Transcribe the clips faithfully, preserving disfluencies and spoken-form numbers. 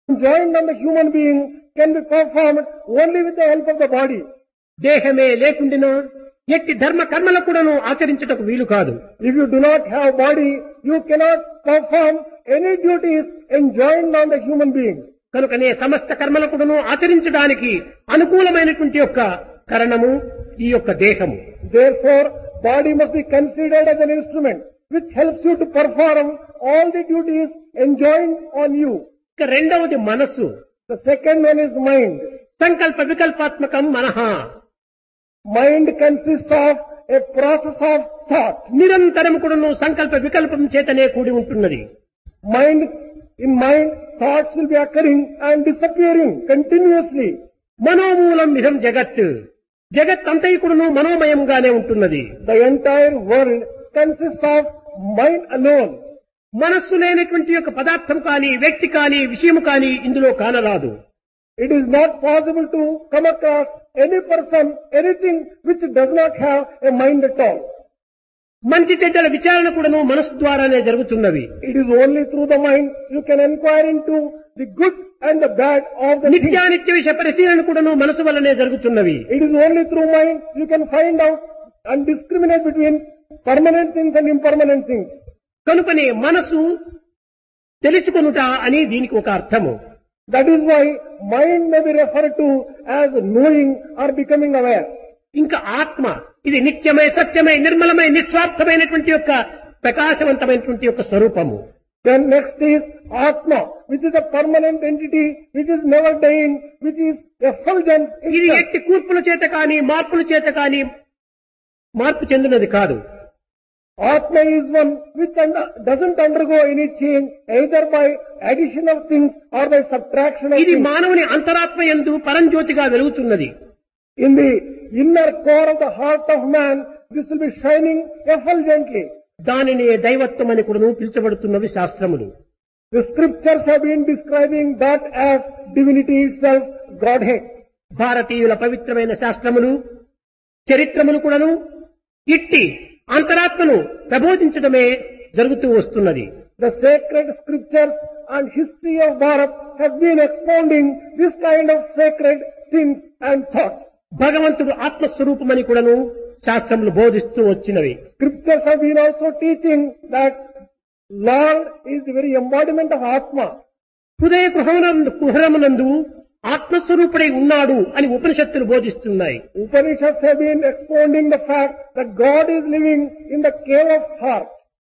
enjoined on the human being can be performed only with the help of the body. దేహమే లేకుండినా ఎట్టి ధర్మ కర్మల కూడాను ఆచరించుటకు వీలు కాదు. If you do not have body, you cannot perform any duties enjoined on the human being. కనుకనే సమస్త కర్మల కూడాను ఆచరించడానికి అనుకూలమైనటువంటి యొక్క కరణము ఈ యొక్క దేహము. Therefore, body must be considered as an instrument which helps you to perform all the duties enjoined on you. ఇక రెండవది మనస్సు. The second one is mind. సంకల్ప వికల్పాత్మకం మనః. Mind consists of a process of thought. నిరంతరం కూడాను సంకల్ప వికల్పం చేతనే కూడి ఉంటున్నది. Mind, in mind, thoughts will be occurring and disappearing continuously. మనోమూలం ఇదం జగత్. జగత్ అంతైకుడును మనోమయంగానే ఉంటున్నది. The entire world consists of mind alone. మనస్సు లేనటువంటి యొక్క పదార్థం కానీ వ్యక్తి కానీ విషయం కానీ ఇందులో కానరాదు. It is not possible to come across any person, anything which does not have a mind at all. మంచి చెడ్డల విచారణ కూడాను మనస్సు ద్వారానే జరుగుతున్నవి. It is only through the mind you can inquire into the good and the bad of the thing. నిత్యానిత్య విషయ పరిశీలన కూడాను మనసు వల్లనే జరుగుతున్నవి. It is only through mind you can find out and discriminate between permanent things and impermanent things. కనుకనే మనసు తెలుసుకొనుట అని దీనికి ఒక అర్థము. That is why mind may be referred to as knowing or becoming aware. ఇంకా ఆత్మ ఇది నిత్యమై సత్యమై నిర్మలమై నిస్వార్థమైనటువంటి యొక్క ప్రకాశవంతమైనటువంటి యొక్క స్వరూపము. Then next is Atma, which is a permanent entity, which is never dying, which is effulgent. ఇది ఎట్టి కూర్పుల చేత కానీ మార్పుల చేత కానీ మార్పు చెందినది కాదు. Atma is one which under, doesn't undergo any change either by addition of things or by subtraction of ఇది things. మానవుని అంతరాత్మ యందు పరంజ్యోతిగా వెలుగుతున్నది. In the inner core of the heart of man, this will be shining effulgently. దానిని దైవత్వం అని కూడా పిలుచబడుతున్నవి శాస్త్రములు. The scriptures have been describing that as divinity itself, Godhead. భారతీయుల పవిత్రమైన శాస్త్రములు చరిత్రములు కూడాను ఇట్టి అంతరాత్మను ప్రబోధించడమే జరుగుతూ వస్తున్నది. The sacred scriptures and history of Bharat has been expounding this kind of sacred things and thoughts. భగవంతుడు ఆత్మస్వరూపమని కూడాను శాస్త్రములు బోధిస్తూ వచ్చినవి. Scriptures have been also teaching that Lord is the very embodiment of Atma. హృదయ కుహరమునందు కుహరమునందు ఆత్మస్వరూపుడై ఉన్నాడు అని ఉపనిషత్తులు బోధిస్తున్నాయి. Upanishads have been expounding the fact that God is living in the cave of heart.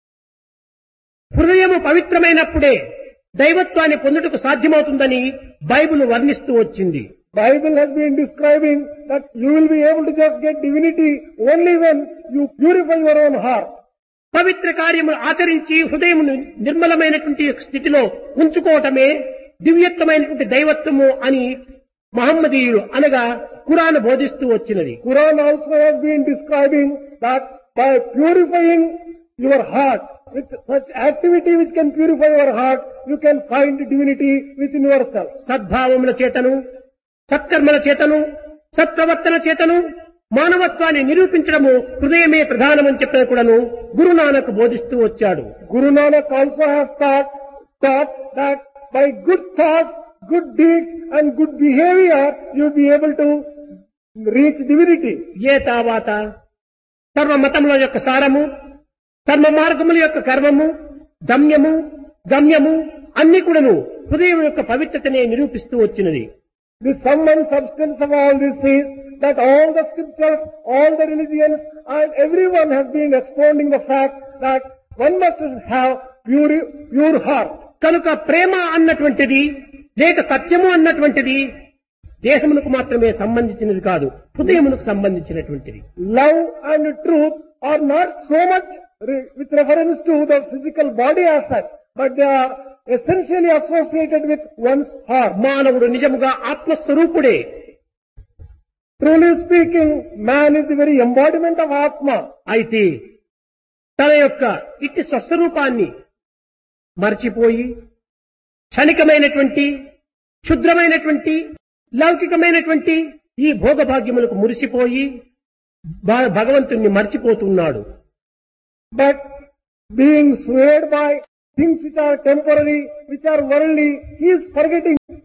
హృదయము పవిత్రమైనప్పుడే దైవత్వాన్ని పొందుటకు సాధ్యమవుతుందని బైబిల్ వర్ణిస్తూ వచ్చింది. Bible has been describing that you will be able to just get divinity only when you purify your own heart. పవిత్ర కార్యము ఆచరించి హృదయమును నిర్మలమైనటువంటి స్థితిలో ఉంచుకోవటమే దివ్యత్వమైనటువంటి దైవత్వము అని మహమ్మదీయులు అనగా ఖురాన్ బోధిస్తూ వచ్చినది. Quran also has been describing that by purifying your heart with such activity which can purify your heart, you can find divinity within yourself. సద్భావముల చేతను సత్కర్మల చేతను సత్ప్రవర్తన చేతను మానవత్వాన్ని నిరూపించడము హృదయమే ప్రధానమని చెప్పిన కూడాను గురునానక్ బోధిస్తూ వచ్చాడు. Guru Nanak also has taught, taught that by good thoughts, good deeds and good behavior you will be able to reach divinity. ఏ తావాత సర్వ మతముల యొక్క సారము సర్వ మార్గముల యొక్క కర్మము గమ్యము గమ్యము అన్ని కూడాను హృదయం యొక్క పవిత్రతనే నిరూపిస్తూ వచ్చినది. The sum and substance of all this is that all the scriptures, all the religions and everyone has been expounding the fact that one must have pure, pure heart. కనుక ప్రేమ అన్నటువంటిది లేక సత్యము అన్నటువంటిది దేహమునకు మాత్రమే సంబంధించినది కాదు, హృదయమునకు సంబంధించినటువంటిది. Love and truth are not so much re- with reference to the physical body as such, but they are essentially associated with one's heart. మానవుడు నిజముగా ఆత్మస్వరూపుడే. Truly speaking, man is the very embodiment of Atma. అయితే తన యొక్క ఇట్టి స్వస్వరూపాన్ని మర్చిపోయి క్షణికమైనటువంటి క్షుద్రమైనటువంటి లౌకికమైనటువంటి ఈ భోగభాగ్యములకు మురిసిపోయి భ- భగవంతుణ్ణి మర్చిపోతున్నాడు. But being swayed by things which are temporary, which are worldly, he is forgetting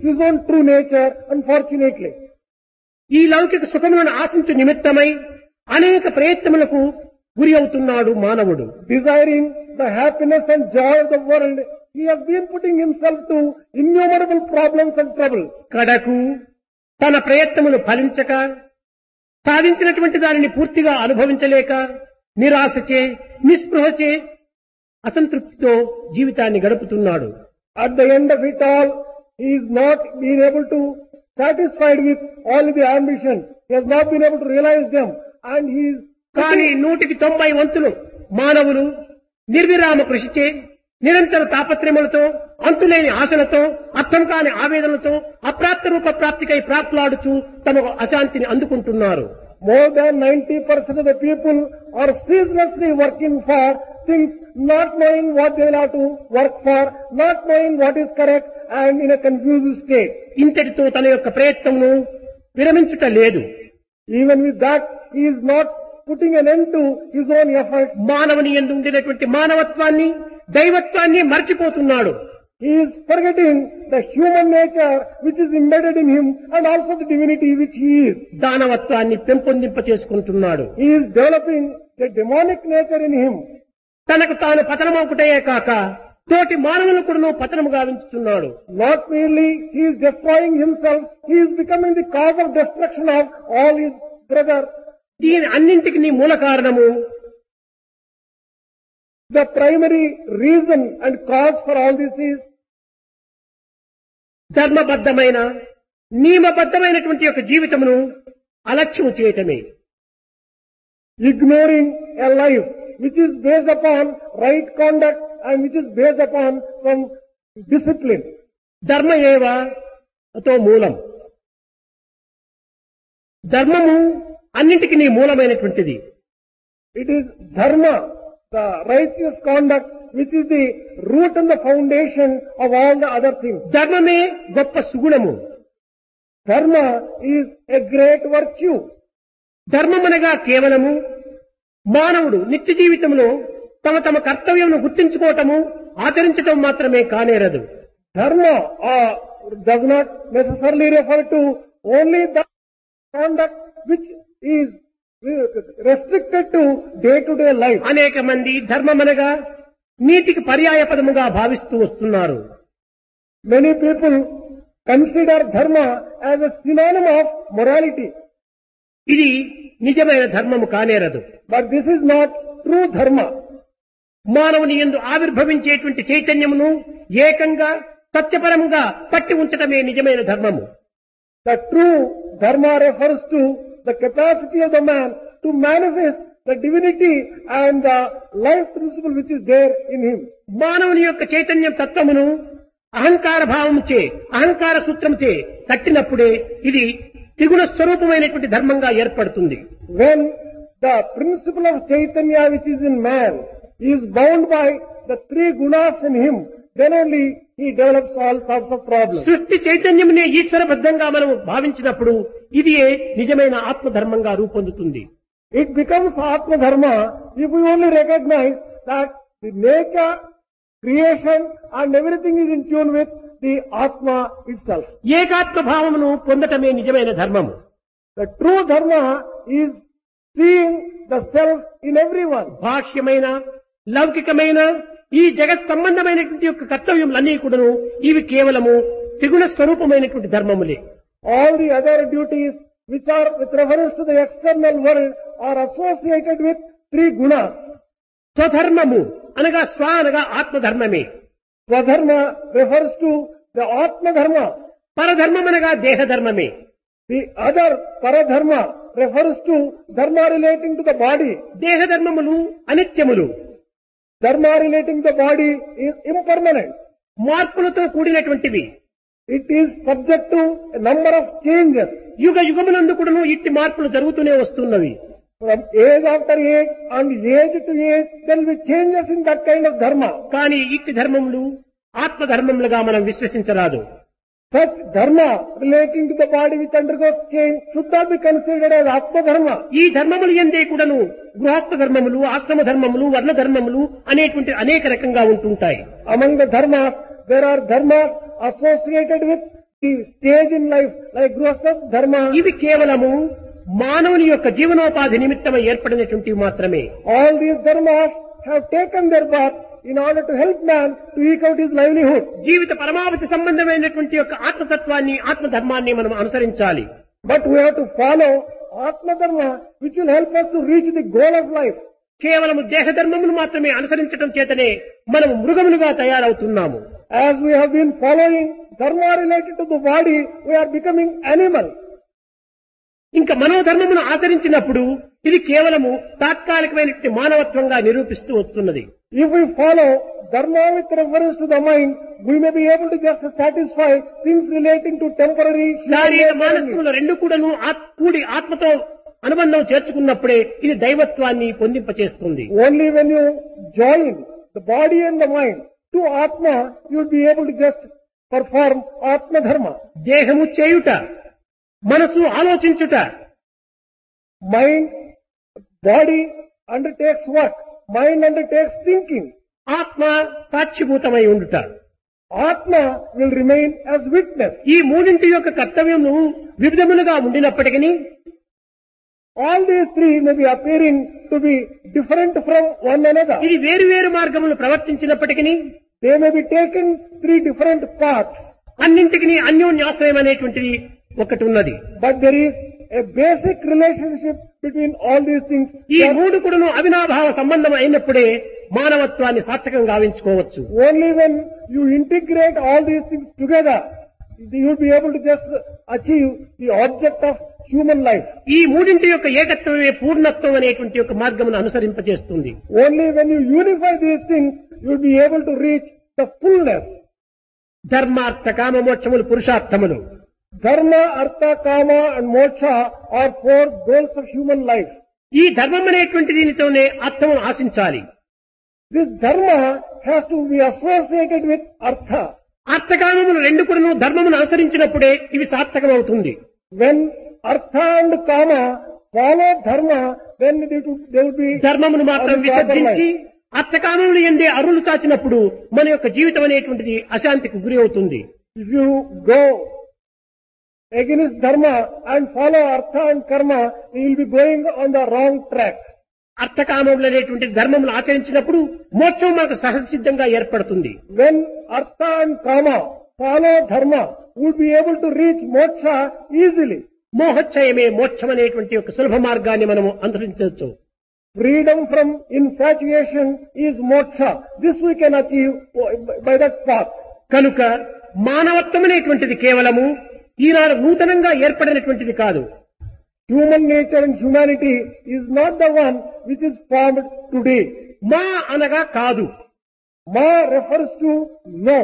his own true nature, unfortunately. ఈ లౌకిక సుఖములను ఆశించు నిమిత్తమై అనేక ప్రయత్నములకు గురి అవుతున్నాడు మానవుడు. Desiring the happiness and joy of the world, he has been putting himself to innumerable problems and troubles. కడకు తన ప్రయత్నములు ఫలించక సాధించినటువంటి దానిని పూర్తిగా అనుభవించలేక నిరాశచే నిస్పృహచే అసంతృప్తితో జీవితాన్ని గడుపుతున్నాడు. At the end of it all, he is not been able to satisfied with all the ambitions. He has not been able to realize them, and he is కానీ నూటికి తొంభై వంతులు మానవులు నిర్విరామ కృషిచే నిరంతర తాపత్రయములతో అంతులేని ఆశలతో అర్థం కాని ఆవేదనలతో అప్రాప్త రూప ప్రాప్తికై ప్రాప్తులాడుచూ తమ అశాంతిని అందుకుంటున్నారు. More than ninety percent of the people are ceaselessly working for things, not knowing what they will have to work for, not knowing what is correct, and in a confused state. ఇంతటితో తన యొక్క ప్రయత్నమును విరమించుట లేదు. Even with that, he is not putting an end to his own efforts. మానవుని యందు ఉండేటటువంటి మానవత్వాన్ని దైవత్వాన్ని మర్చిపోతున్నాడు. He is forgetting the human nature which is embedded in him and also the divinity which he is. దానవత్వాన్ని పెంపొందింప చేసుకుంటున్నాడు. He is developing the demonic nature in him. తనకు తాను పతనమొకటే కాక తోటి మానవులను కూడా పతనము గావించుతున్నాడు. Not merely he is destroying himself, he is becoming the cause of destruction of all his brothers. దీని అన్నింటికి నీ మూల కారణము The primary reason and cause for all this is ధర్మబద్ధమైన నియమబద్ధమైనటువంటి యొక్క జీవితమును అలక్ష్యము చేయటమే. ignoring a life which is based upon right conduct and which is based upon some discipline. ధర్మ ఏవ అతో మూలం. ధర్మము అన్నింటికి నీ మూలమైనటువంటిది. It is dharma, the righteous conduct, which is the root and the foundation of all the other things. ధర్మమే గొప్ప సుగుణము. Dharma is a great virtue. ధర్మమనగా కేవలము మానవుడు నిత్య జీవితంలో తమ తమ కర్తవ్యమును గుర్తించుకోవటము ఆచరించటం మాత్రమే కానేరదు. Dharma uh, does not necessarily refer to only the conduct which is restricted to day-to-day life. అనేక మంది ధర్మమనగా నీతికి పర్యాయ పదముగా భావిస్తూ వస్తున్నారు. Many people consider dharma as a synonym of morality. ఇది నిజమైన ధర్మము కానేరదు. But this is not true dharma. మానవుని యందు ఆవిర్భవించేటువంటి చైతన్యమును ఏకంగా సత్యపరముగా పట్టి ఉంచటమే నిజమైన ధర్మము. The true dharma refers to the capacity of the man to manifest the divinity and the life principle which is there in him. మానవుని యొక్క చైతన్యం తత్వమును అహంకార భావముచే అహంకార సూత్రముచే కట్టినప్పుడే ఇది త్రిగుణ స్వరూపమైనటువంటి ధర్మంగా ఏర్పడుతుంది. When the principle of Chaitanya which is in man is bound by the three gunas in him, then only he develops all sorts of problems. సృష్టి చైతన్యమునే ఈశ్వరబద్ధంగా మనం భావించినప్పుడు ఇది నిజమైన ఆత్మధర్మంగా రూపొందుతుంది. It becomes Atma Dharma if we only recognize that the nature, creation and everything is in tune with the Atma itself. ఏకాత్మ భావమును పొందటమే నిజమైన ధర్మము. The true Dharma is seeing the self in everyone. బాహ్యమైన లౌకికమైన ఈ జగత్ సంబంధమైనటువంటి యొక్క కర్తవ్యములన్నీ కూడాను ఇవి కేవలము త్రిగుణ స్వరూపమైనటువంటి ధర్మములే. All the other duties which are with reference to the external world are associated with three gunas. స్వధర్మము అనగా స్వ అనగా ఆత్మధర్మమే. Swadharma refers to the Atma Dharma. పరధర్మం అనగా దేహధర్మమే. The other Paradharma refers to dharma relating to the body. దేహధర్మములు అనిత్యములు. Dharma relating to the body is impermanent. మార్పులతో కూడినటువంటివి. It is subject to a number of changes. యుగ యుగమునందు కూడాను ఇట్టి మార్పులు జరుగుతూనే వస్తున్నవి. From age after age and age to age, there will be changes in that kind of dharma. కానీ ఇట్టి ధర్మములు ఆత్మధర్మములుగా మనం విశ్వసించరాదు. Such dharma relating to the body which undergoes change should not be considered as Atma Dharma. ఈ ధర్మములు ఎందే కూడాను గృహస్థ ధర్మములు, ఆశ్రమ ధర్మములు, వర్ణ ధర్మములు అనేటువంటి అనేక రకంగా ఉంటుంటాయి. Among the dharmas, there are dharmas associated with stage in life like grihastha dharma. ఇవి కేవలము మానవుని యొక్క జీవనోపాధి నిమిత్తమై ఏర్పడినటువంటివి మాత్రమే. All these dharmas have taken their birth in order to help man to eke out his livelihood. జీవిత పరమావధి సంబంధమైనటువంటి యొక్క ఆత్మతత్వాన్ని ఆత్మధర్మాన్ని మనం అనుసరించాలి. But we have to follow Atma Dharma, which will help us to reach the goal of life. కేవలము దేహధర్మమును మాత్రమే అనుసరించడం చేతనే మనం మృగములుగా తయారవుతున్నాము. As we have been following dharma related to the body, we are becoming animals. ఇంకా మనోధర్మమును ఆచరించినప్పుడు ఇది కేవలము తాత్కాలికమైనటువంటి మానవత్వంగా నిరూపిస్తూ వస్తున్నది. If we follow dharma with reference to the mind, we may be able to just satisfy things relating to temporary శారీర మానసికములు రెండు కూడాను ఆత్- కూడి ఆత్మతో అనుబంధం చేర్చుకున్నప్పుడే ఇది దైవత్వాన్ని పొందింపచేస్తుంది. Only when you join the body and the mind to Atma, you will be able to just perform Atma Dharma. దేహము చేయుట, మనసు ఆలోచించుట, Mind, body undertakes work. Mind undertakes thinking. ఆత్మ సాక్షిభూతమై ఉండుట. Atma will remain as witness. ఈ మూడింటి యొక్క కర్తవ్యము వివిధములుగా ఉండినప్పటికీ All these three may be appearing to be different from one another. ఇది వేరు వేరు మార్గములు ప్రవర్తించినప్పటికీ They may be taken three different paths, అన్నింటికి అన్యోన్యాశ్రయం అనేటువంటిది ఒకటి ఉన్నది. but there is a basic relationship between all these things. ఈ మూడు కూడాను అవినాభావ సంబంధం అయినప్పుడే మానవత్వాన్ని సార్థకంగా గావించుకోవచ్చు. Only when you integrate all these things together, you will be able to just achieve the object of human life. ఈ మూడింటి యొక్క ఏకత్వమే పూర్ణత్వం అనేటువంటి యొక్క మార్గమును అనుసరింపజేస్తుంది. Only when you unify these things, you will be able to reach the fullness. ధర్మార్థ కామ మోక్షములు పురుషార్థములు. Dharma, Artha, Kama and Moksha are four goals of human life. ఈ ధర్మం అనేటువంటి దీనితోనే అర్థమును ఆశించాలి. This dharma has to be associated with Artha. అర్థకామములు రెండు కూడాను ధర్మమును అనుసరించినప్పుడే ఇవి సార్థకమవుతుంది. When Artha and Kama follow Dharma, then they will, they will be ధర్మమును మాత్రం on the proper విసర్జించి line. అర్థకామములు ఎందే అరులు చాచినప్పుడు మన యొక్క జీవితం అనేటువంటిది అశాంతికి గురి అవుతుంది. If you go against Dharma and follow Artha and Karma, you will be going on the wrong track. అర్థకామములు అనేటువంటి ధర్మములు ఆచరించినప్పుడు మోక్షం మనకు సహజసిద్ధంగా ఏర్పడుతుంది. When Artha and Kama follow Dharma, we will be able to reach Moksha easily. మోహచ్చయమే మోక్షం అనేటువంటి యొక్క సులభ మార్గాన్ని మనము అనుసరించవచ్చు. Freedom from infatuation is Moksha. This we can achieve by that path. కనుక మానవత్వం అనేటువంటిది కేవలము ఈనాడు నూతనంగా ఏర్పడినటువంటిది కాదు. Human nature and humanity is not the one which is formed today. మా అనగా కాదు. Ma refers to no.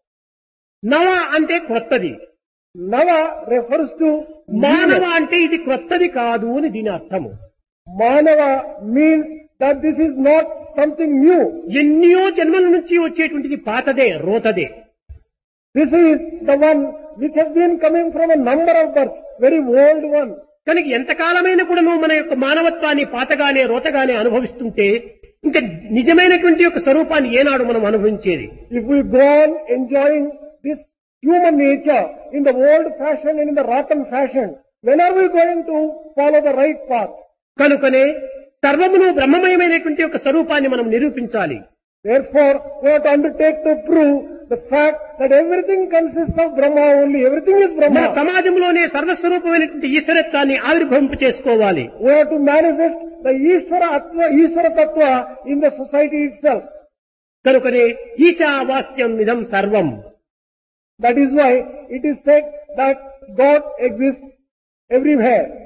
నవ అంటే క్రొత్తది. Nava refers to మానవ newness. అంటే ఇది క్రొత్తది కాదు అని దీని అర్థము. Manava means that this is not something new. ఎన్నో జన్మల నుంచి వచ్చేటువంటిది పాతదే, రోతదే. This is the one which has been coming from a number of births, very old one. కనుక ఎంతకాలమైన కూడా మన యొక్క మానవత్వాన్ని పాతగానే రోతగానే అనుభవిస్తుంటే ఇంకా నిజమైనటువంటి యొక్క స్వరూపాన్ని ఏనాడు మనం అనుభవించేది? If we go on enjoying this human nature in the old fashion and in the rotten fashion, when are we going to follow the right path? కనుకనే సర్వమును బ్రహ్మమయమైనటువంటి యొక్క స్వరూపాన్ని మనం నిరూపించాలి. Therefore, we have to undertake to prove the fact that everything consists of Brahma only. Everything is మన Brahma. సమాజంలోనే సర్వస్వరూపమైనటువంటి ఈశ్వరత్వాన్ని ఆవిర్భవింప చేసుకోవాలి. We have to manifest the Ishvara Atma, Ishvara Tattva in the society itself. కనుకనే ఈశావాస్యం ఇదం సర్వం. That is why it is said that God exists everywhere.